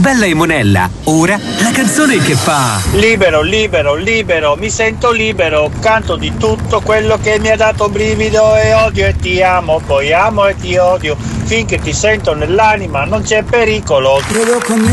bella e monella. Ora la canzone che fa libero, libero, libero, mi sento libero, canto di tutto quello che mi ha dato brivido e odio e ti amo, poi amo e ti odio, finché ti sento nell'anima non c'è pericolo. Credo come